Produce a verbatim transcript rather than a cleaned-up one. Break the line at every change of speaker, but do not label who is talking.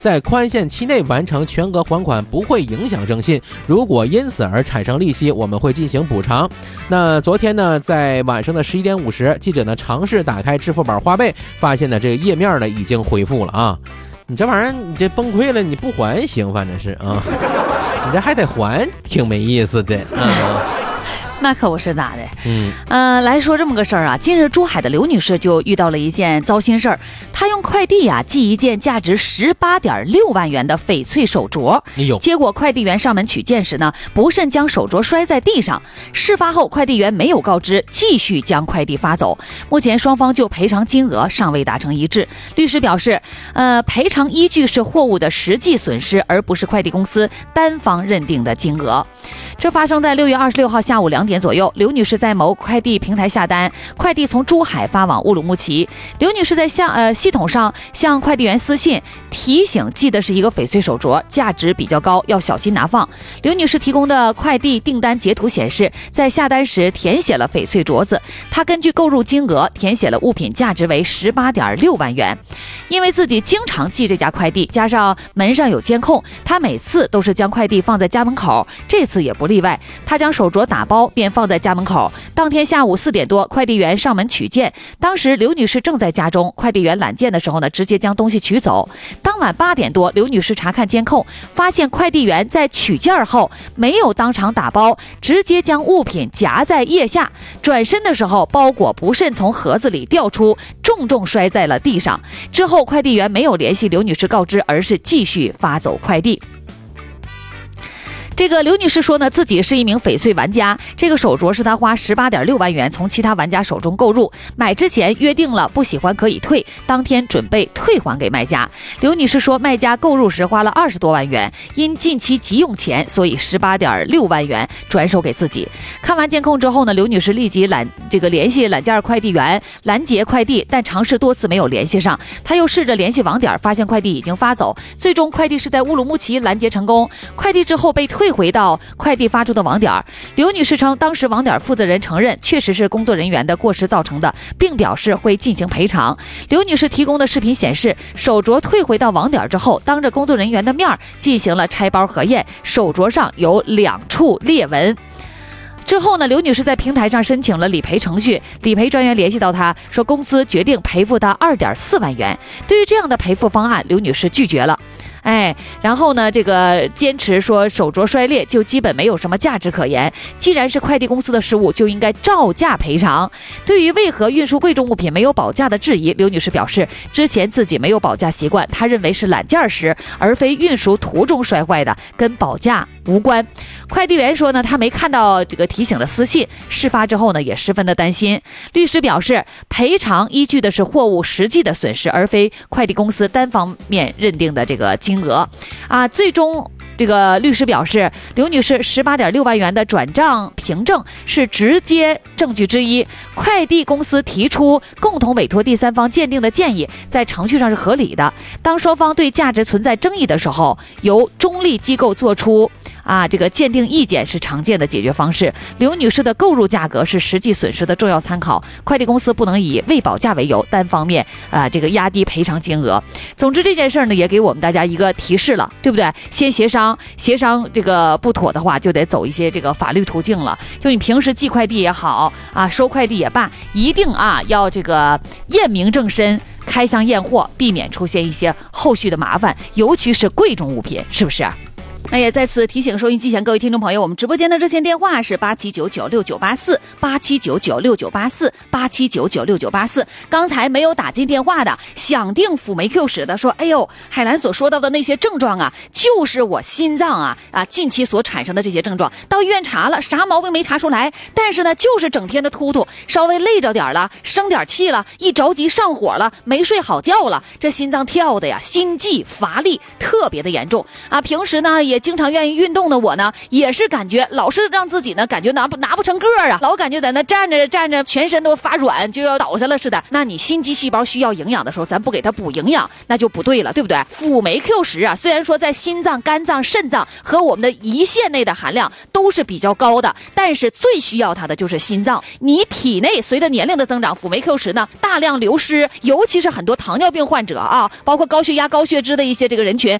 在宽限期内完成全额还款不会影响征信，如果因此而产生利息，我们会进行补偿。那昨天呢，在晚上的十一点五十，记者呢尝试打开支付宝花呗，发现呢这个页面呢已经恢复了啊。你这玩意儿你这崩溃了，你不还行，反正是啊，你这还得还，挺没意思的啊。
那可不是咋的，
嗯，
呃，来说这么个事儿啊。近日，珠海的刘女士就遇到了一件糟心事儿，她用快递呀、啊、寄一件价值十八点六万元的翡翠手镯，
哎呦，
结果快递员上门取件时呢，不慎将手镯摔在地上。事发后，快递员没有告知，继续将快递发走。目前双方就赔偿金额尚未达成一致。律师表示，呃，赔偿依据是货物的实际损失，而不是快递公司单方认定的金额。这发生在六月二十六号下午两点左右，刘女士在某快递平台下单，快递从珠海发往乌鲁木齐。刘女士在向呃系统上向快递员私信提醒，寄的是一个翡翠手镯，价值比较高，要小心拿放。刘女士提供的快递订单截图显示，在下单时填写了翡翠镯子，她根据购入金额填写了物品价值为十八点六万元。因为自己经常寄这家快递，加上门上有监控，她每次都是将快递放在家门口，这次也不例外。她将手镯打包便放在家门口。当天下午四点多，快递员上门取件，当时刘女士正在家中，快递员揽件的时候呢，直接将东西取走。当晚八点多，刘女士查看监控，发现快递员在取件后没有当场打包，直接将物品夹在腋下，转身的时候包裹不慎从盒子里掉出，重重摔在了地上。之后快递员没有联系刘女士告知，而是继续发走快递。这个刘女士说呢，自己是一名翡翠玩家，这个手镯是她花十八点六万元从其他玩家手中购入，买之前约定了不喜欢可以退，当天准备退还给卖家。刘女士说，卖家购入时花了二十多万元，因近期急用钱，所以十八点六万元转手给自己。看完监控之后呢，刘女士立即揽这个联系揽件快递员拦截快递，但尝试多次没有联系上。她又试着联系网点，发现快递已经发走，最终快递是在乌鲁木齐拦截成功。快递之后被退回到快递发出的网点。刘女士称，当时网点负责人承认确实是工作人员的过失造成的，并表示会进行赔偿。刘女士提供的视频显示，手镯退回到网点之后，当着工作人员的面进行了拆包核验，手镯上有两处裂纹。之后呢，刘女士在平台上申请了理赔程序，理赔专员联系到她说，公司决定赔付她二点四万元。对于这样的赔付方案，刘女士拒绝了。哎，然后呢，这个坚持说手镯摔裂就基本没有什么价值可言，既然是快递公司的失误，就应该照价赔偿。对于为何运输贵重物品没有保价的质疑，刘女士表示，之前自己没有保价习惯，她认为是揽件时而非运输途中摔坏的，跟保价无关。快递员说呢，他没看到这个提醒的私信，事发之后呢，也十分的担心。律师表示，赔偿依据的是货物实际的损失，而非快递公司单方面认定的这个金额啊。最终这个律师表示，刘女士十八点六万元的转账凭证是直接证据之一，快递公司提出共同委托第三方鉴定的建议在程序上是合理的。当双方对价值存在争议的时候，由中立机构做出啊，这个鉴定意见是常见的解决方式。刘女士的购入价格是实际损失的重要参考，快递公司不能以未保价为由单方面啊这个压低赔偿金额。总之这件事呢，也给我们大家一个提示了，对不对？先协商，协商这个不妥的话，就得走一些这个法律途径了。就你平时寄快递也好啊，收快递也罢，一定啊要这个验明正身，开箱验货，避免出现一些后续的麻烦，尤其是贵重物品，是不是？那也再次提醒收音机前各位听众朋友，我们直播间的热线电话是八七九九六九八四八七九九六九八四八七九九六九八四。刚才没有打进电话的，想订辅酶 Q 十的，说哎呦，海兰所说到的那些症状啊，就是我心脏啊啊近期所产生的这些症状。到医院查了，啥毛病没查出来，但是呢，就是整天的突突，稍微累着点了，生点气了，一着急上火了，没睡好觉了，这心脏跳的呀，心悸乏力特别的严重啊。平时呢也经常愿意运动的我呢，也是感觉老是让自己呢感觉拿不拿不成个儿啊，老感觉在那站着站着全身都发软，就要倒下了似的。那你心肌细胞需要营养的时候，咱不给它补营养，那就不对了，对不对？辅酶 Q 十啊，虽然说在心脏、肝脏、肾脏和我们的胰腺内的含量都是比较高的，但是最需要它的就是心脏。你体内随着年龄的增长，辅酶 Q 十呢大量流失，尤其是很多糖尿病患者啊，包括高血压、高血脂的一些这个人群，